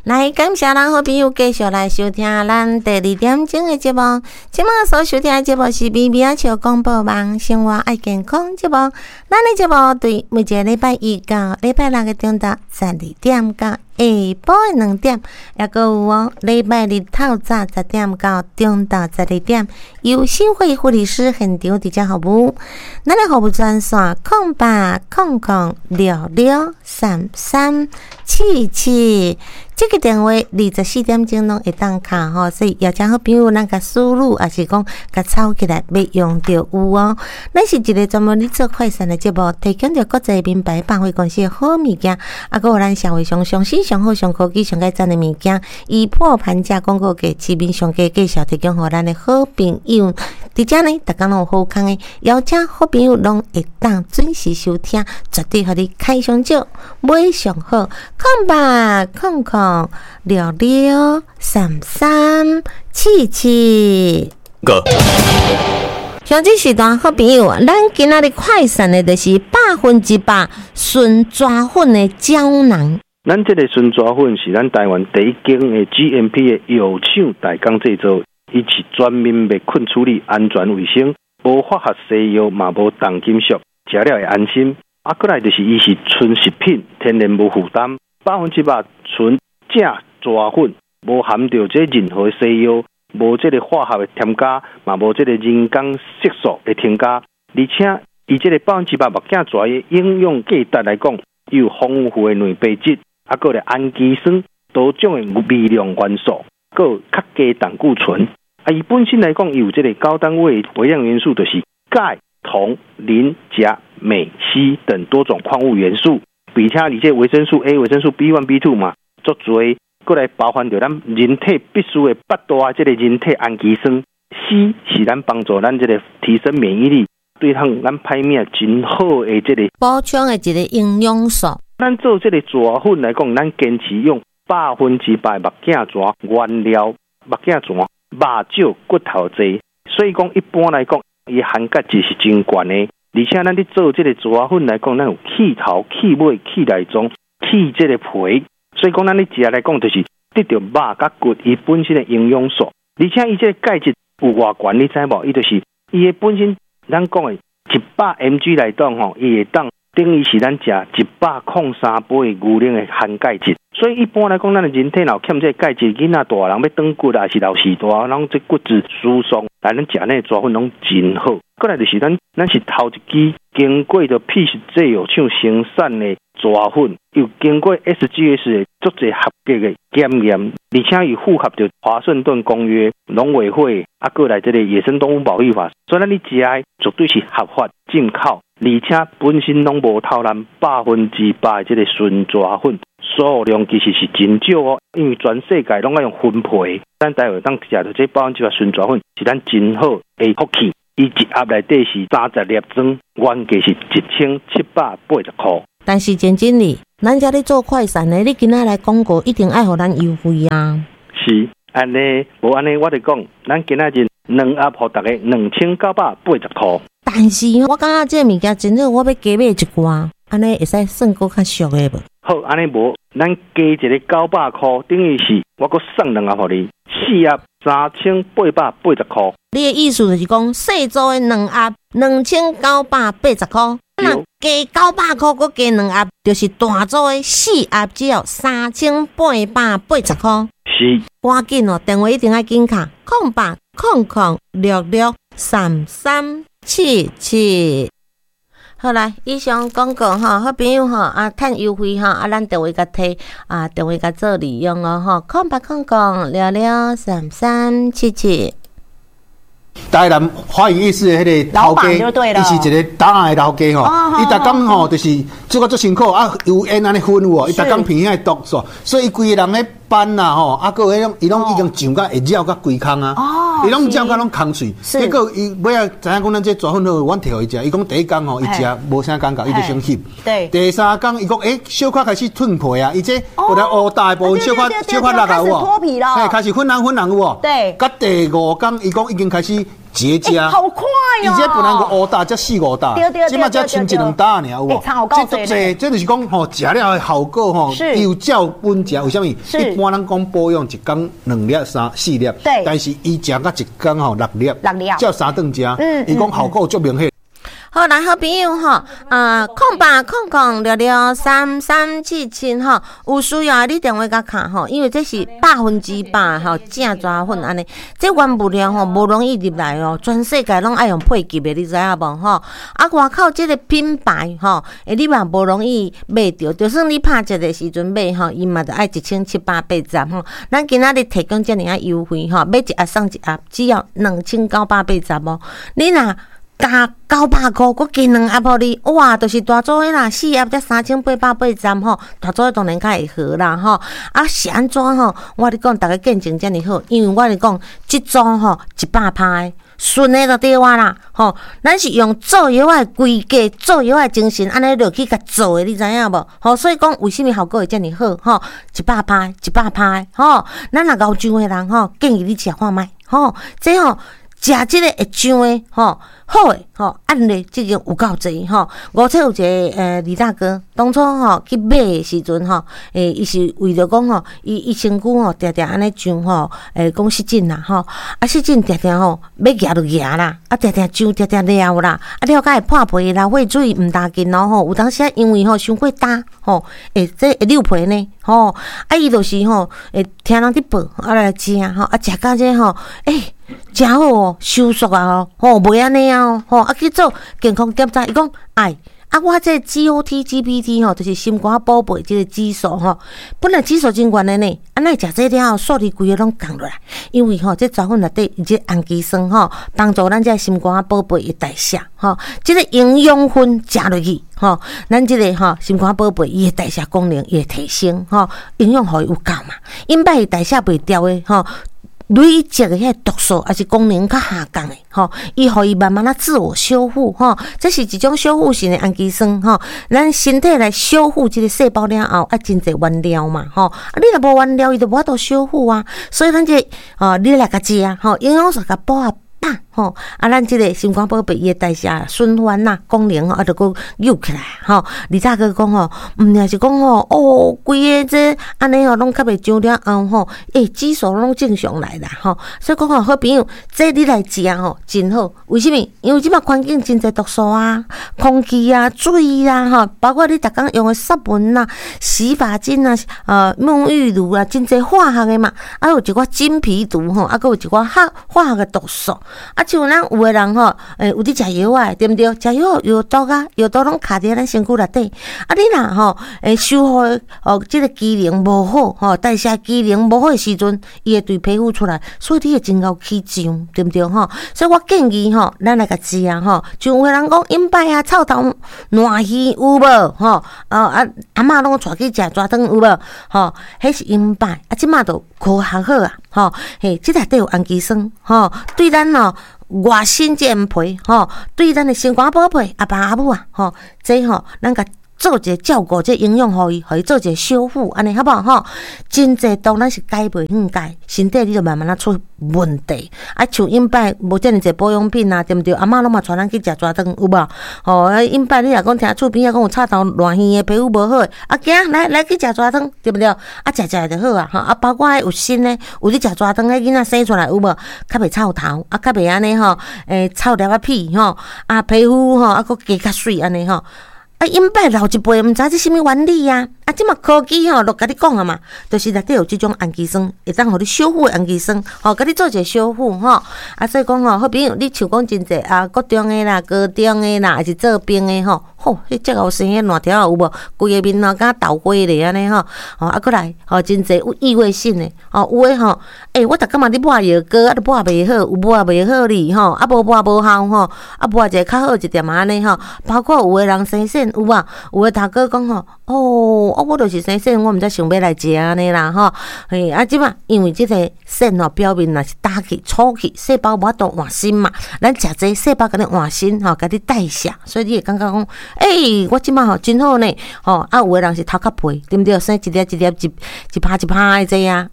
来，感谢咱好朋友继续来收听咱第2点钟的节目。今麦所收听的节目是咪咪仔笑广播网生活爱健康节目。咱的节目对每一个礼拜一到礼拜六的中昼12点到下晡的2点，也个有哦，礼拜日透早10点到中昼12点，由新会护理师现场直接服务。咱的服务专线0800663377。这个电话24点钟拢会当卡吼，所以邀请好朋友咱甲输入，也是讲甲抄起来要用到有哦。咱是一个专门咧做快闪的节目，提供着国际名牌百货公司的好物件，啊，还有咱社会上上新、上好、上科技、上改赞的物件，以破盘价广告给市面上价介绍，提供互咱的好朋友。伫遮呢，逐工拢有好康的，邀请好朋友拢会当准时收听，绝对互你开上少，买上好。0800663377。像这时段好朋友，咱今仔日快闪的就是100%纯抓粉的胶囊。 咱这个纯抓粉是咱台湾第一间的 GMP 的药厂代工制造，伊是专门灭菌处理、安全卫生，无化学西药，嘛无重金属，食了会安心。啊，过来就是伊是纯食品，天然无负担，100%纯正抓粉，无含着这任何西药，无这个化学的添加，嘛无这个人工色素的添加，而且伊这个100%目镜抓的应用价值来讲，有丰富的蛋白质，啊，个咧氨基酸，多种的微量元素，个较低胆固醇。啊，伊本身来讲，有这个高单位微量元素，就是钙、铜、磷、钾、镁、硒等多种矿物元素，并且而且维生素 A、维生素 B1、B2 嘛，足多，过来包含着咱人体必须的8大这个人体氨基酸。硒是咱帮助咱这个提升免疫力，对咱歹命真好的这个补充的一个营养素。 咱做这个抓粉来讲，咱坚持用100%目镜抓原料，目镜抓肉少骨头多，所以讲一般来讲，伊含钙质是真高的。而且咱咧做这个抓粉来讲，咱有去头、去尾、去内脏、去这个皮，所以讲咱咧食来讲，就是得到肉甲骨伊本身的营养素。而且伊这个钙质有偌悬，你知无？伊就是伊的本身，咱讲的100 mg 来讲吼，伊会当等于是咱食103杯牛奶的含钙质。所以一般来讲，咱的人体若欠这钙质，囡仔大人要长骨啊，是老时大，咱这骨质疏松，来咱食那抓粉拢真好。过来就是咱是头一支经过着 Peace 制药厂生产的抓粉，又经过 SGS 的足侪合格的检验，而且又符合着华盛顿公约、农委会啊，过来这个野生动物保育法，所以咱你食的绝对是合法进口，而且本身拢无偷咱100%的这个纯抓粉。数量其实是真少哦，因为全世界拢爱用分配。咱台湾当食到这100%纯抓粉，是咱真好的福气。伊一盒内底是30粒装，原价是1780块。 但是真经理，咱遮咧做快闪的，你今仔来广告一定爱互咱优惠啊。 是安尼，无安尼我就讲，咱今仔日2盒互大家2980块。 但是我感觉这物件真好，我要加买一寡，安尼会使算够较俗的无？ 好，安尼无，咱加一个900块，等于是我搁送2盒互你，4盒3880块。 你的意思就是讲，细组的2盒2980块，那加900块，搁加2盒，就是大组的4盒只要3880块。 是， 赶紧哦，电话一定要紧卡，0800663377。好啦，以上广告吼，好朋友吼啊，趁优惠吼啊，咱电话甲摕啊，电话甲做利用哦吼，0800663377。 台南花园夜市的迄个头家，伊是一个大汉的头家吼，伊逐工吼就是做个足辛苦啊，有烟安尼熏有哦，伊逐工鼻遐毒煞，所以伊规个人咧斑啦吼，啊个迄种伊拢已经上甲会绕甲规空啊，伊拢照甲拢空碎，结果伊尾仔知影讲咱这抓粉好，阮摕互伊食，伊讲第一工吼伊食无啥感觉，伊就先翕，对，第三工伊讲小可开始褪皮啊，伊这后来乌大部分小可落啊有无？开始粉红有无？对，甲第5工伊讲已经开始结痂， 好快哦！ 以前本来个乌大才4-5大，即马才清1-2大尔，有无？这就是讲吼，食了的效果吼，有照本食。为什么？一般人讲保养1天2粒、3、4粒，但是伊食到1天吼6粒，照3顿食，伊讲效果足明显。 好，来好朋友吼，0800633777吼，有需要你电话甲卡吼，因为这是100%吼正抓粉安尼，这原物料吼无容易入来哦，全世界拢爱用配给的，你知影无吼？啊，外口这个品牌吼，你嘛无容易买着，就算你拍折的时阵买吼，伊嘛得爱1780吼。咱今仔日提供这样优惠吼，买一盒送一盒，只要2980哦。你若加900块，佮加2盒互你，哇，就是大组的啦，4盒才3880吼，大组的当然较会好啦吼。啊，是安怎吼？我咧讲，大家见证遮尔好，因为我咧讲，即组吼100%顺的就对我啦吼。咱是用做药的规格，做药的精神，安尼落去甲做的，你知影无？吼，所以讲为什么效果会遮尔好？吼，100%吼。咱若熬上的人吼，建议你食看卖吼，这吼。食即个会上诶吼，好诶吼，案例即种有够侪吼。五彩有一个李大哥，当初吼去买诶时阵吼，伊是为着讲吼，伊身躯吼定定安尼上吼，讲失禁啦吼，啊失禁定定吼要夹就夹啦，啊定定上定定了啦，啊了解会破皮啦，血水毋大紧咯吼，有当时因为吼伤过焦吼，这会溜皮呢吼，啊伊就是吼会听人伫报啊来食吼，啊食到这吼，真好哦，收缩啊吼，袂安尼啊吼，啊去做健康检查，伊讲我这 GPT 吼，就是心肝宝贝这个指数吼，本来指数真悬的呢，哪会食这了后，数字规个拢降落来，因为吼这抓粉内底伊这氨基酸吼，帮助咱这心肝宝贝的代谢吼，这个营养分食落去吼，咱这个吼心肝宝贝伊的代谢功能也提升吼，营养互伊有够嘛，因摆代谢袂掉的吼。累积的遐毒素还是功能较下降的吼，伊互伊慢慢啊自我修复吼，这是一种修复性的氨基酸吼，咱身体来修复这个细胞了后，真侪原料嘛吼，你若无原料，伊就无法度修复啊，所以咱这你来甲食吼，营养素甲补啊。吼，咱这个心肝宝贝伊的代谢循环呐功能吼，就搁有起来吼。李大哥讲吼，也是讲吼，规个这安尼吼，拢较袂上了后吼，指数拢正常来啦吼。所以讲吼，好朋友，这你来食吼，真好。为什么？因为即马环境真侪毒素啊，空气啊、水啊吼，包括你逐工用的纱文啊、洗发精啊、沐浴露啊，真侪化学的嘛，有一寡金皮毒吼，搁有一寡化学的毒素。像咱有的人吼，有伫食药啊，对毋对？食药药毒啊，药毒拢卡伫咱身躯内底。你若吼，修复即个机能无好吼，代谢机能无好的时阵，伊会对皮肤出来，所以你会真够起痒，对毋对吼？所以我建议吼，咱来甲食啊吼，像有的人讲饮摆啊、臭豆烂鱼有无吼？阿嬷拢带去食蛇汤有无？吼，迄是饮摆，即马都科学好啊，吼，即内底有氨基酸吼，对咱吼。外身健皮吼，对咱的心肝宝贝阿爸阿母啊吼，这吼咱甲做一个照顾，这营养互伊做一个修复，安尼好不好吼？真济当咱是改袂应改，身体你就慢慢啊出问题。像饮摆无遮尔济保养品啊，对毋对？阿嬷拢嘛带咱去食蛇汤，有无？吼，饮摆你若讲听厝边啊讲有臭豆烂鱼的皮肤无好诶，行来去食蛇汤，对毋对？食就好啊，吼，包括有新诶，有咧食蛇汤诶囡仔生出来有无？较袂臭头，较袂安尼吼，臭粒屁吼，皮肤吼，搁加较水安尼吼。饮摆老一辈毋知这什么原理啊！即马科技吼，都甲你讲啊嘛，就是内底有即种氨基酸，会当互你修复的氨基酸，甲你做一个修复吼。所以讲吼，好朋友，你像讲真济国中的啦、高中的啦，还是做兵的吼，迄只后生迄烂条有无？规个面敢豆花咧安尼吼，过来真济有异位性的，有诶吼，我逐工嘛咧抹药膏，都抹袂好，有抹袂好哩吼，无抹无效吼，抹一个较好一点嘛安尼吼，包括有诶人生腺有啊，有诶头哥讲吼，我就是生腺，我毋知想要来食安尼啦吼，即马因为即个腺表面若是打去、粗去，细胞无法度换新嘛，咱食这细胞甲你换新甲你代谢，所以你会感觉讲，我即马真好呢，有诶人是头壳皮，对毋对？生一粒一粒一拍一拍的这啊，你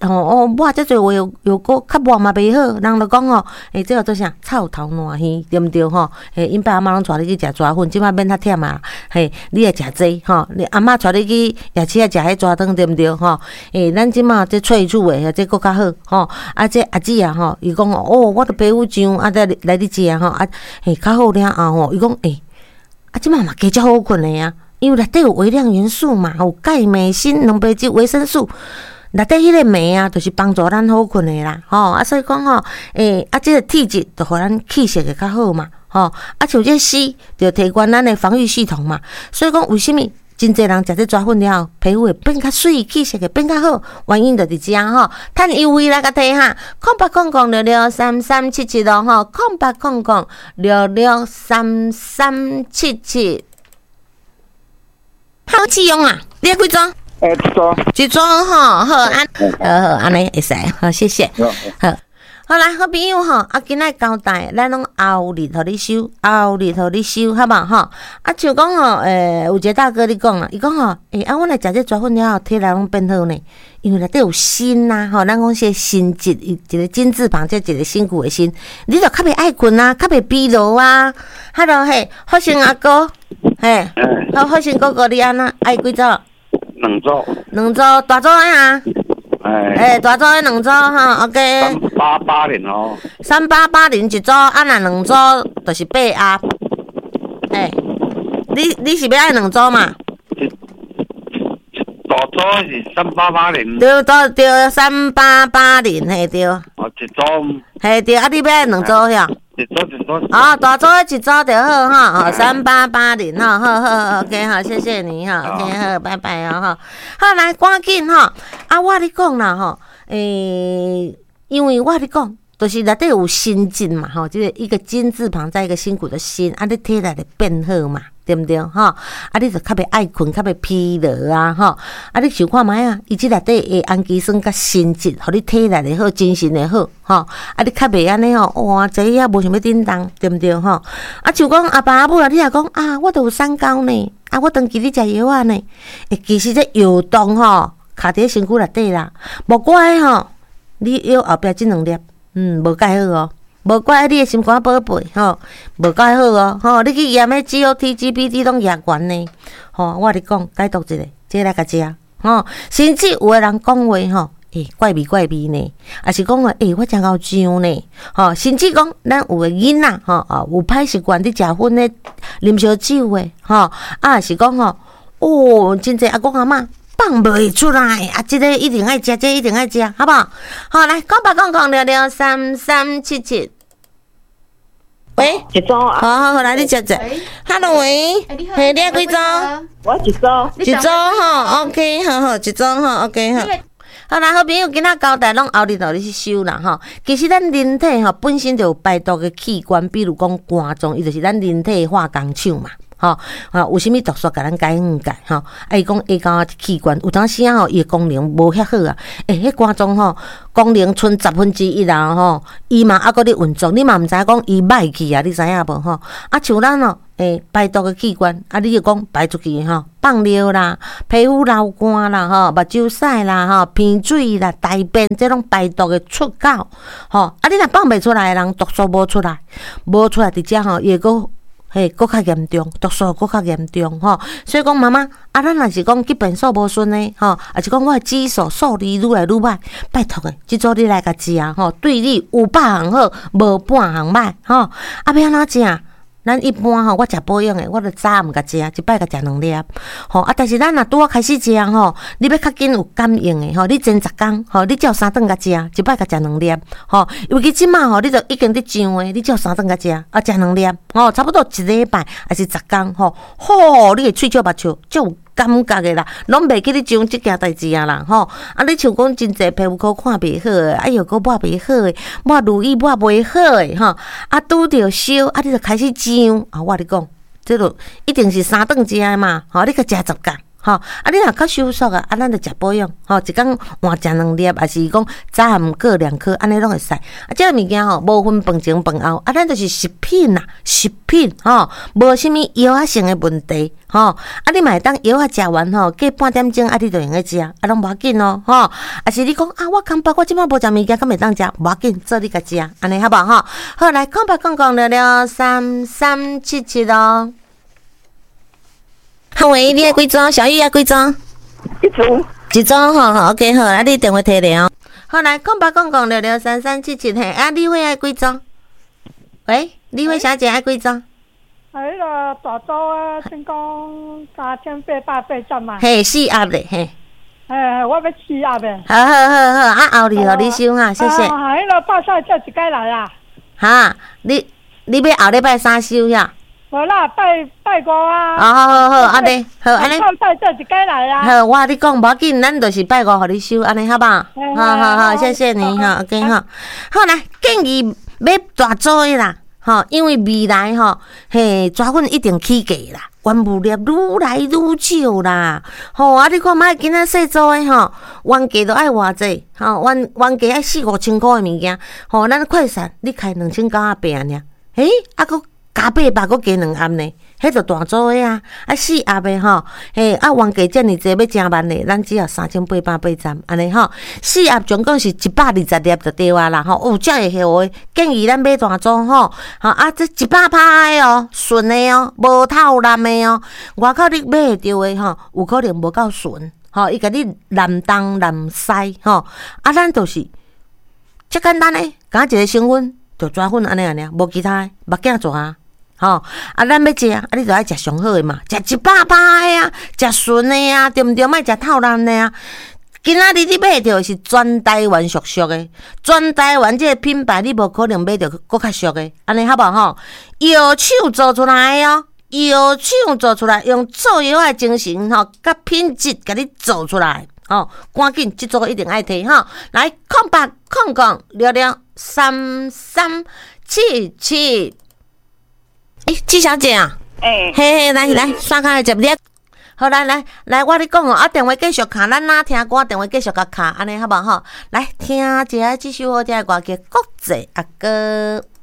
抹遮侪话又个较抹嘛袂好，人就讲吼，这叫做啥？臭头烂鱼，对毋对吼？因爸阿妈拢带你去食蛇粉，即摆免较忝啊，你会食济吼？你阿妈带你去夜市啊食迄蛇汤，对毋对吼？咱即马这脆厝诶，这佫较好吼。这阿姊啊吼，伊讲我的皮肤上啊，来你食吼较好了后吼，伊讲即马嘛加遮好困诶啊，因为内底有微量元素嘛，有钙、镁、锌、溶培质、维生素。内底迄个镁啊，就是帮助咱好困的啦，所以讲这个体质就互咱气色会较好嘛，像这硒就提高咱的防御系统嘛，所以讲为什么真侪人食这蛇粉了后，皮肤会变较水，气色会变较好，原因就是这样趁优惠来甲睇下，0800663377咯，0800663377，好使用啊，你要几张？一装好安尼会使，好谢谢，好来，好朋友今仔交代，咱拢后日互你收，好无像讲有一个大哥你讲啦，伊讲我来食这蛇粉了后，体力拢变好呢，因为内底有锌呐，咱讲些锌质，一个金字旁，即一个辛苦的辛，你就较袂爱困啊，较袂疲劳啊，福星阿哥，福星哥哥你安怎爱几组？两组，大组啊！大组的两组OK。 3880 3880一组，若两组就是8盒。你是要爱两组嘛？ 大组是3880。 对3880，对。 一组。 对，你要爱两组呀？ 一组。 大组一组就好3880好 OK 谢谢你OK 好，拜拜好来赶紧我你讲啦因为我你讲，就是内底有锌质嘛就是一个金字旁再一个辛苦的辛，你体力就变好嘛。对不对你就较袂爱困，较袂疲劳啊你想看卖啊，伊即内底的氨基酸甲锌质，互你体力会好，精神会好你较袂安尼哇，坐也无想要叮当，对不对像讲阿爸阿母你若讲我都有三高呢，我长期咧食药啊呢，其实这药动卡伫身躯内底啦，无怪你药后壁即两粒无介好无怪你的心肝宝贝无介好你去验迄 GOT、GPT 拢验悬呢我你讲解读一下，这来甲食甚至有的人讲话怪味呢，也是讲我真够上呢甚至讲咱有的囡仔有歹习惯伫食薰的啉烧酒的也是讲真侪阿公阿嬷放袂出来这个一定爱食，这一定爱食，好不好？来0800663377。喂， 一组好，来你食者。Hello， 喂，你爱几组？ 我一组 OK， 好，一组OK， 好。好啦，好朋友，今仔交代拢后日互你去收啦其实咱人体本身就有排毒的器官，比如讲肝脏，伊就是咱人体的化工厂嘛。有啥物毒素甲咱解伊讲下肝器官有当时伊的功能无遐好啊，迄肝脏功能剩1/10啊伊嘛还搁咧运作，你嘛毋知影讲伊歹去啊，你知影无像咱排毒的器官你就讲排出去放尿啦、皮肤流汗啦目睭屎啦鼻水啦、大便这种排毒的出口你若放袂出来的人，毒素无出来伫遮伊会搁搁较严重，毒素搁较严重所以讲妈妈咱若是讲去便所无顺呢也是讲我的指数愈来愈歹，拜托即组你来甲食对你有百项好，无半项歹要安怎食？咱一般我食保养的，我就早暗甲食，一摆甲食2粒但是咱若拄开始食你要较紧有感应的你前10天你照3顿甲食，一摆甲食2粒尤其即马你就已经伫上的，你照3顿甲食食2粒差不多1礼拜还是10天你的喙笑目笑就有感觉的啦，拢袂记你种即件代志啊啦你像讲真侪皮肤科看袂好的，又搁抹袂好的，抹如意抹袂好的拄着烧你就开始痒我跟你讲，这就一定是3顿食的嘛你甲食10天吼，你若较收缩啊，咱就食保养，吼，一工换食2粒，还是讲早暗各2颗，安尼拢会使。这个物件吼，无分饭前饭后，咱就是食品啦，食品吼，无啥物药啊性的问题，吼。你嘛会当药啊食完吼，过半点钟你就用去食，拢无要紧咯，吼。啊是你讲我空腹，我即摆无食物件，敢会当食，无要紧，做你家食，安尼好无吼？好，来空白讲聊聊3377哦。好喂，你爱几张？小玉爱几张？一张吼 ，OK 好，你电话摕来哦。好来，空白讲聊聊3377嘿，李慧爱几张？喂，李慧小姐爱几张？ 迄个大组啊，先讲3800针嘛。 嘿，4盒咧，嘿。 我要4盒的。 好，后日互你收哈，谢谢。 迄个拜赛这一届来啦。 哈，你要后礼拜3收呀？ 无啦，拜5啊。 好，安尼，好安尼。 拜赛这一届来啦。 好，我你讲无要紧，咱就是拜5互你收，安尼好吧？好，谢谢你哈 ，OK 哈。好来，建议要大组的啦，吼，因为未来吼，抓粉一定起价啦。原物料愈来愈少啦，吼！你看卖今仔细做诶吼，原价都爱偌济，吼，原价爱4-5千块诶物件，吼，咱快闪你开2900啊尔，佫加800，佫加2盒呢，迄就大组诶啊，4盒诶吼，原价遮尔济要正万诶，咱只要3880，安尼吼，4盒总共是120粒就对啊啦，吼，遮会好诶，建议咱买大组吼，这100%诶哦，纯诶哦，无透蓝诶哦，外口你买会着诶吼，有可能无够纯，吼，伊甲你蓝东蓝西吼，咱就是遮简单诶，甲一个成分就抓粉安尼，无其他诶，目镜蛇。吼，咱要食你就爱食上好诶嘛，食100%诶啊，食纯诶啊，对毋对？莫食透蓝诶啊。今仔日你买着是全台湾属诶，全台湾这个品牌你无可能买着搁较俗诶，安尼好无吼？药厂做出来哦，药厂做出来，用做药诶精神吼，甲品质甲你做出来，吼，赶紧即组一定爱摕吼，来空聊聊3377。季小姐啊，嘿，来，刷卡来接你。好，来，我你讲哦，电话继续卡，咱哪听歌，电话继续甲卡，安尼好无吼？来听一下这首好听的歌曲《国际阿哥》。